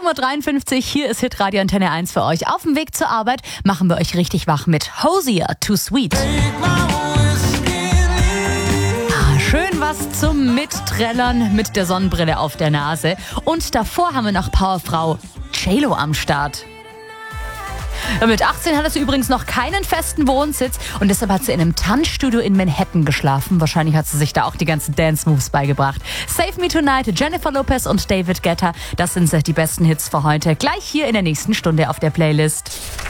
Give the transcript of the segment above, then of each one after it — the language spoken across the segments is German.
7.53 Uhr, hier ist Hitradio Antenne 1 für euch. Auf dem Weg zur Arbeit machen wir euch richtig wach mit Hosier, Too Sweet. Schön was zum Mitträllern mit der Sonnenbrille auf der Nase. Und davor haben wir noch Powerfrau J-Lo am Start. Mit 18 hatte sie übrigens noch keinen festen Wohnsitz und deshalb hat sie in einem Tanzstudio in Manhattan geschlafen. Wahrscheinlich hat sie sich da auch die ganzen Dance-Moves beigebracht. Save Me Tonight, Jennifer Lopez und David Guetta, das sind die besten Hits für heute. Gleich hier in der nächsten Stunde auf der Playlist.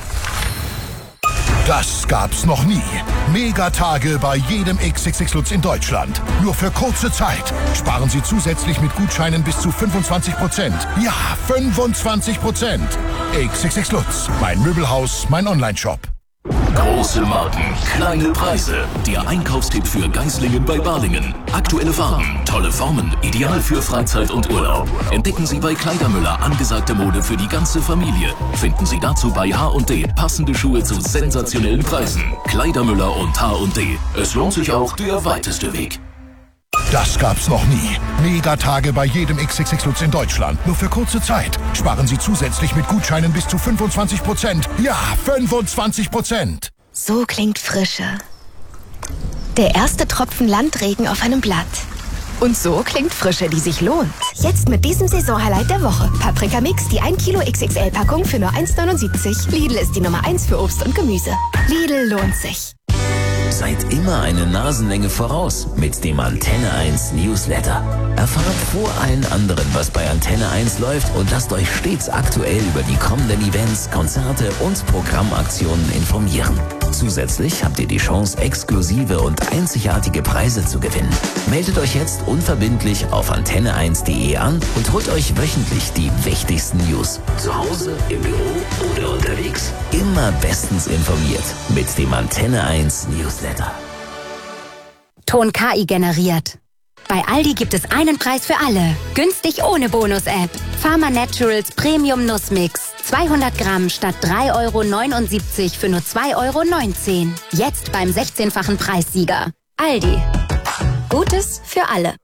Das gab's noch nie. Megatage bei jedem XXX Lutz in Deutschland. Nur für kurze Zeit. Sparen Sie zusätzlich mit Gutscheinen bis zu 25%. Ja, 25%. XXX Lutz. Mein Möbelhaus, mein Onlineshop. Große Marken, kleine Preise. Der Einkaufstipp für Geislingen bei Balingen. Aktuelle Farben, tolle Formen, ideal für Freizeit und Urlaub. Entdecken Sie bei Kleidermüller angesagte Mode für die ganze Familie. Finden Sie dazu bei H&D passende Schuhe zu sensationellen Preisen. Kleidermüller und H&D. Es lohnt sich auch der weiteste Weg. Das gab's noch nie. Megatage bei jedem XXX Lutz in Deutschland. Nur für kurze Zeit. Sparen Sie zusätzlich mit Gutscheinen bis zu 25%. Ja, 25%. So klingt Frische. Der erste Tropfen Landregen auf einem Blatt. Und so klingt Frische, die sich lohnt. Jetzt mit diesem Saisonhighlight der Woche. Paprika Mix, die 1 Kilo XXL-Packung für nur 1,79. Lidl ist die Nummer 1 für Obst und Gemüse. Lidl lohnt sich. Seid immer eine Nasenlänge voraus mit dem Antenne 1 Newsletter. Erfahrt vor allen anderen, was bei Antenne 1 läuft und lasst euch stets aktuell über die kommenden Events, Konzerte und Programmaktionen informieren. Zusätzlich habt ihr die Chance, exklusive und einzigartige Preise zu gewinnen. Meldet euch jetzt unverbindlich auf antenne1.de an und holt euch wöchentlich die wichtigsten News. Zu Hause, im Büro oder unterwegs. Immer bestens informiert mit dem Antenne 1 Newsletter. Ton KI generiert. Bei Aldi gibt es einen Preis für alle. Günstig ohne Bonus-App. Pharma Naturals Premium Nussmix. 200 Gramm statt 3,79 € für nur 2,19 €. Jetzt beim 16-fachen Preissieger. Aldi. Gutes für alle.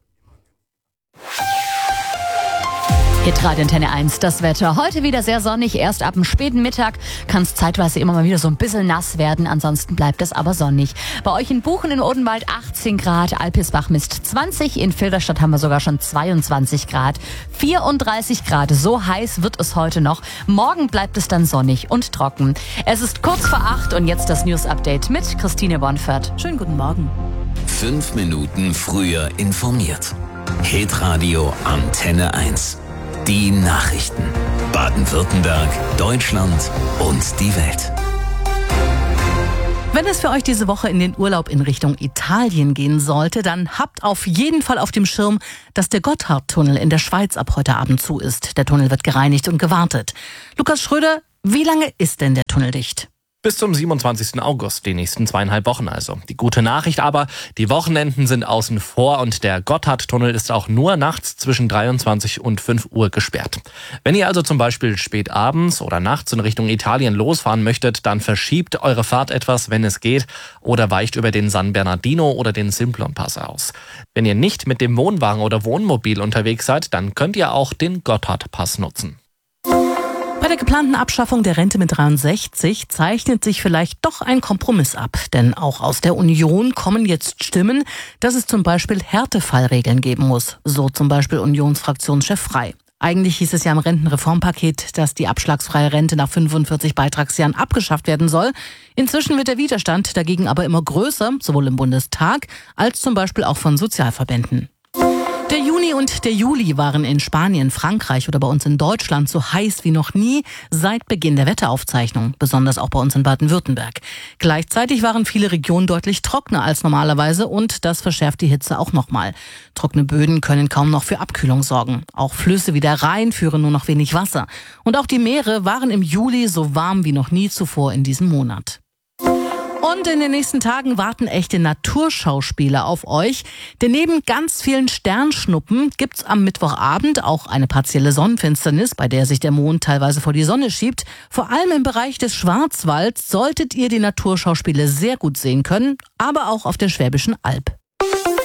Hitradio Antenne 1, das Wetter. Heute wieder sehr sonnig, erst ab dem späten Mittag kann es zeitweise immer mal wieder so ein bisschen nass werden, ansonsten bleibt es aber sonnig. Bei euch in Buchen in Odenwald 18 Grad, Alpisbach misst 20, in Filderstadt haben wir sogar schon 22 Grad, 34 Grad, so heiß wird es heute noch. Morgen bleibt es dann sonnig und trocken. Es ist kurz vor 8 und jetzt das News-Update mit Christine Bonfert. Schönen guten Morgen. 5 Minuten früher informiert. Hitradio Antenne 1. Die Nachrichten. Baden-Württemberg, Deutschland und die Welt. Wenn es für euch diese Woche in den Urlaub in Richtung Italien gehen sollte, dann habt auf jeden Fall auf dem Schirm, dass der Gotthardtunnel in der Schweiz ab heute Abend zu ist. Der Tunnel wird gereinigt und gewartet. Lukas Schröder, wie lange ist denn der Tunnel dicht? Bis zum 27. August, die nächsten 2,5 Wochen also. Die gute Nachricht aber, die Wochenenden sind außen vor und der Gotthardtunnel ist auch nur nachts zwischen 23 und 5 Uhr gesperrt. Wenn ihr also zum Beispiel spät abends oder nachts in Richtung Italien losfahren möchtet, dann verschiebt eure Fahrt etwas, wenn es geht, oder weicht über den San Bernardino oder den Simplon-Pass aus. Wenn ihr nicht mit dem Wohnwagen oder Wohnmobil unterwegs seid, dann könnt ihr auch den Gotthardpass nutzen. Bei der geplanten Abschaffung der Rente mit 63 zeichnet sich vielleicht doch ein Kompromiss ab. Denn auch aus der Union kommen jetzt Stimmen, dass es zum Beispiel Härtefallregeln geben muss. So zum Beispiel Unionsfraktionschef Frey. Eigentlich hieß es ja im Rentenreformpaket, dass die abschlagsfreie Rente nach 45 Beitragsjahren abgeschafft werden soll. Inzwischen wird der Widerstand dagegen aber immer größer, sowohl im Bundestag als zum Beispiel auch von Sozialverbänden. Der Juni und der Juli waren in Spanien, Frankreich oder bei uns in Deutschland so heiß wie noch nie seit Beginn der Wetteraufzeichnung, besonders auch bei uns in Baden-Württemberg. Gleichzeitig waren viele Regionen deutlich trockener als normalerweise und das verschärft die Hitze auch nochmal. Trockene Böden können kaum noch für Abkühlung sorgen. Auch Flüsse wie der Rhein führen nur noch wenig Wasser. Und auch die Meere waren im Juli so warm wie noch nie zuvor in diesem Monat. Und in den nächsten Tagen warten echte Naturschauspiele auf euch. Denn neben ganz vielen Sternschnuppen gibt's am Mittwochabend auch eine partielle Sonnenfinsternis, bei der sich der Mond teilweise vor die Sonne schiebt. Vor allem im Bereich des Schwarzwalds solltet ihr die Naturschauspiele sehr gut sehen können, aber auch auf der Schwäbischen Alb.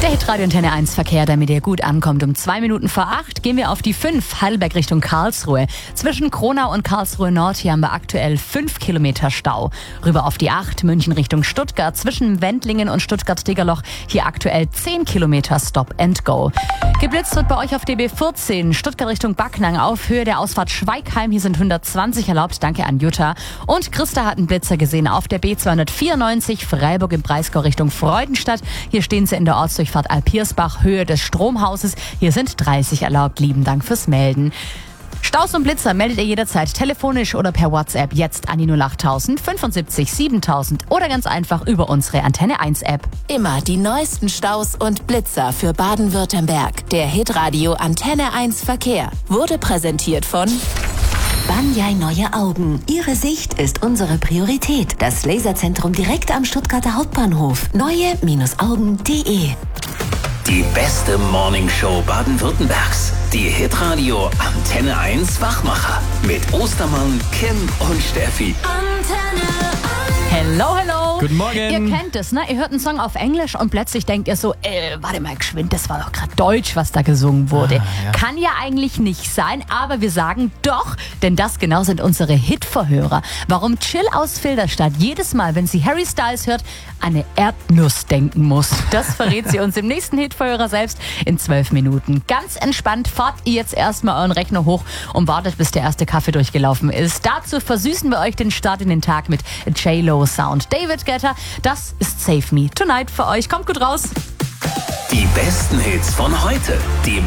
Der Hitradio Antenne 1 Verkehr, damit ihr gut ankommt. Um 2 Minuten vor 8 gehen wir auf die 5, Heidelberg Richtung Karlsruhe. Zwischen Kronau und Karlsruhe Nord, hier haben wir aktuell 5 Kilometer Stau. Rüber auf die 8, München Richtung Stuttgart. Zwischen Wendlingen und Stuttgart-Degerloch, hier aktuell 10 Kilometer Stop and Go. Geblitzt wird bei euch auf DB 14, Stuttgart Richtung Backnang auf Höhe der Ausfahrt Schweigheim. Hier sind 120 erlaubt, danke an Jutta. Und Christa hat einen Blitzer gesehen auf der B294, Freiburg im Breisgau Richtung Freudenstadt. Hier stehen sie in der Ortsdurchfahrt Alpiersbach, Höhe des Stromhauses. Hier sind 30 erlaubt. Lieben Dank fürs Melden. Staus und Blitzer meldet ihr jederzeit telefonisch oder per WhatsApp jetzt an die 08000 75 7000 oder ganz einfach über unsere Antenne 1 App. Immer die neuesten Staus und Blitzer für Baden-Württemberg. Der Hitradio Antenne 1 Verkehr wurde präsentiert von Banyai Neue Augen. Ihre Sicht ist unsere Priorität. Das Laserzentrum direkt am Stuttgarter Hauptbahnhof. Neue-Augen.de. Die beste Morningshow Baden-Württembergs. Die Hitradio Antenne 1 Wachmacher. Mit Ostermann, Kim und Steffi. Hello, hello. Guten Morgen. Ihr kennt es, ne? Ihr hört einen Song auf Englisch und plötzlich denkt ihr so, warte mal geschwind, das war doch gerade Deutsch, was da gesungen wurde. Ja. Kann ja eigentlich nicht sein, aber wir sagen doch, denn das genau sind unsere Hitverhörer. Warum Chill aus Filderstadt jedes Mal, wenn sie Harry Styles hört, eine Erdnuss denken muss. Das verrät sie uns im nächsten Hitverhörer selbst in 12 Minuten. Ganz entspannt fahrt ihr jetzt erstmal euren Rechner hoch und wartet, bis der erste Kaffee durchgelaufen ist. Dazu versüßen wir euch den Start in den Tag mit J-Lo Sound. David Guetta, das ist Save Me Tonight für euch. Kommt gut raus. Die besten Hits von heute. Die